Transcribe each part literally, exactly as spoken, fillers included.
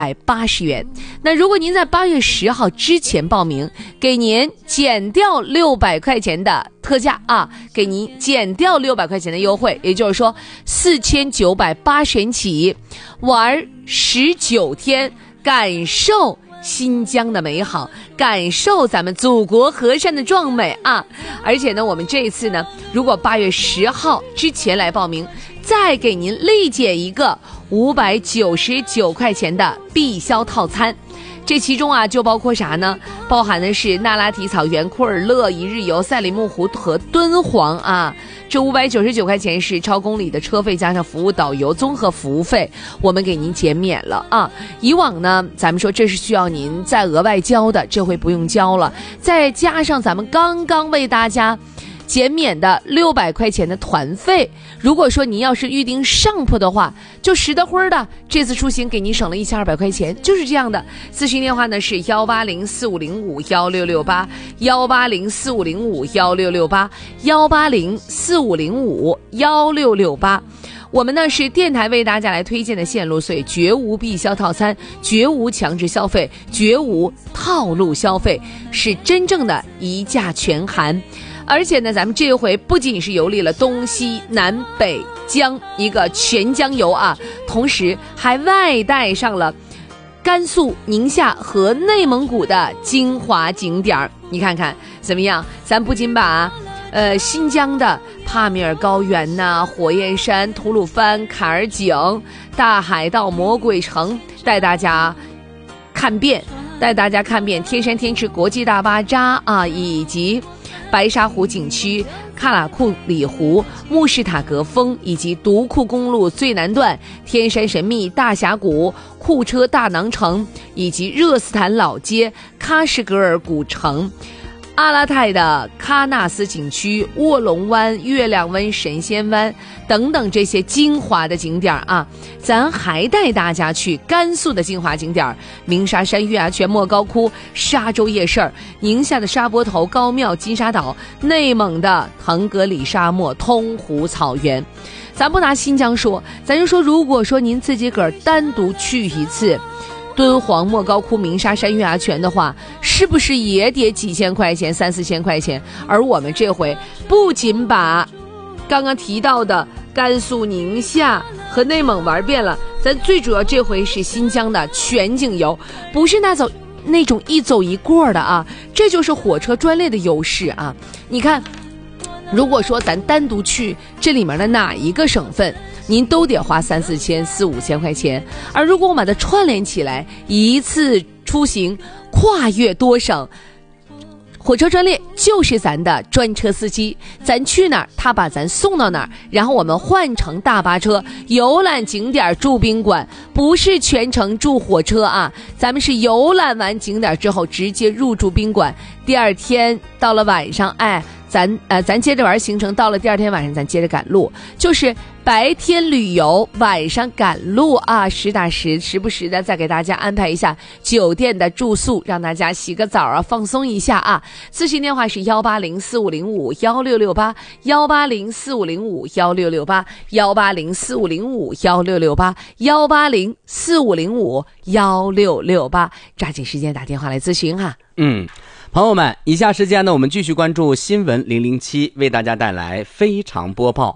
八十元。那如果您在八月十号之前报名，给您减掉六百块钱的特价啊，给您减掉六百块钱的优惠，也就是说四千九百八十元起，玩十九天，感受新疆的美好，感受咱们祖国河山的壮美啊！而且呢，我们这一次呢，如果八月十号之前来报名，再给您立减一个五百九十九块钱的必销套餐。这其中啊，就包括啥呢？包含的是那拉提草原、库尔勒一日游、赛里木湖和敦煌啊。这五百九十九块钱是超公里的车费加上服务导游综合服务费，我们给您减免了啊。以往呢，咱们说这是需要您再额外交的，这回不用交了。再加上咱们刚刚为大家减免的六百块钱的团费，如果说您要是预定上铺的话，就实得灰的，这次出行给您省了一千二百块钱，就是这样的。咨询电话呢是幺八零四五零五幺六六八，幺八零四五零五幺六六八，幺八零四五零五幺六六八。我们呢是电台为大家来推荐的线路，所以绝无必销套餐，绝无强制消费，绝无套路消费，是真正的一价全含。而且呢，咱们这回不仅是游历了东西南北疆一个全疆游啊，同时还外带上了甘肃、宁夏和内蒙古的精华景点。你看看怎么样？咱不仅把呃新疆的帕米尔高原呐、啊、火焰山、吐鲁番、坎儿井、大海盗、魔鬼城带大家看遍，带大家看遍天山天池国际大巴扎啊，以及白沙湖景区、喀喇库里湖、穆士塔格峰，以及独库公路最南段、天山神秘、大峡谷、库车大囊城，以及热斯坦老街、喀什格尔古城、阿拉泰的喀纳斯景区、卧龙湾、月亮湾、神仙湾等等这些精华的景点啊，咱还带大家去甘肃的精华景点：鸣沙山、月牙泉、莫高窟、沙洲夜市、宁夏的沙坡头、高庙、金沙岛、内蒙的腾格里沙漠、通湖草原。咱不拿新疆说，咱就说，如果说您自己个儿单独去一次敦煌、莫高窟、鸣沙山、月牙泉的话，是不是也得几千块钱、三四千块钱？而我们这回不仅把刚刚提到的甘肃、宁夏和内蒙玩遍了，咱最主要这回是新疆的全景游，不是那走那种一走一过的啊，这就是火车专列的优势啊！你看，如果说咱单独去这里面的哪一个省份，您都得花三四千、四五千块钱，而如果我们把它串联起来，一次出行跨越多省，火车专列就是咱的专车司机，咱去哪儿他把咱送到哪儿，然后我们换乘大巴车游览景点住宾馆，不是全程住火车啊，咱们是游览完景点之后直接入住宾馆，第二天到了晚上，哎咱呃咱接着玩行程，到了第二天晚上咱接着赶路，就是白天旅游，晚上赶路啊，实打实时不时的再给大家安排一下酒店的住宿，让大家洗个澡啊，放松一下啊。咨询电话是幺八零四五零五幺六六八，幺八零四五零五幺六六八，幺八零四五零五幺六六八，幺八零四五零五幺六六八，抓紧时间打电话来咨询哈。 嗯。朋友们，以下时间呢，我们继续关注新闻零零七，为大家带来非常播报。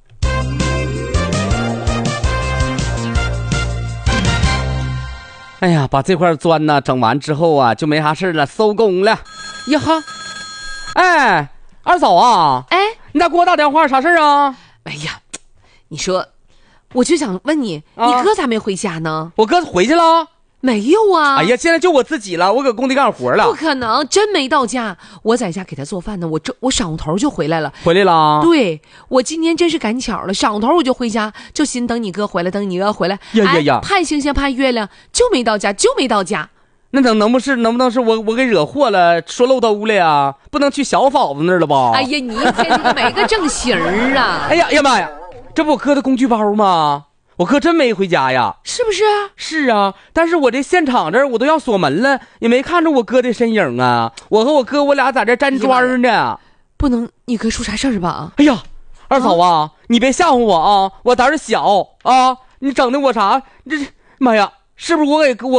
哎呀，把这块砖呢整完之后啊，就没啥事了，收工了。呀哈，哎，二嫂啊， 哎， 你咋给我打电话？啥事啊？ 哎呀，你说，我就想问你，啊、你哥咋没回家呢？ 我哥回去了。 没有啊！ 哎呀，现在就我自己了，我搁工地干活了。 不可能，真没到家。我在家给他做饭呢，我这我晌午头就回来了。 回来了？对， 我今天真是赶巧了，晌午头我就回家，就心等你哥回来，等你哥回来。 呀呀呀！ 哎、盼星星盼月亮，就没到家，就没到家。 那能能不是能不能是我我给惹祸了，说漏兜了呀？不能去小嫂子那儿了吧？ 哎呀，你一天这个没个正形儿啊！ 哎呀哎呀妈呀，这不我哥的工具包吗？我哥真没回家呀， 是不是啊？ 是啊，但是我这现场这儿我都要锁门了，也没看着我哥的身影啊。我和我哥我俩在这粘砖呢。 不能，你哥出啥事儿吧？ 哎呀，二嫂啊，啊你别吓唬我啊，我胆儿小啊，你整的我啥？这妈呀， 是不是我给我